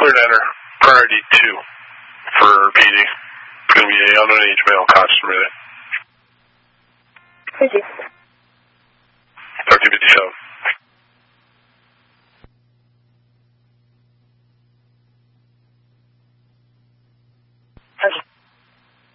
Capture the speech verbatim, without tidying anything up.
clear to enter. Priority two for P D. It's going to be a underage male concentrated.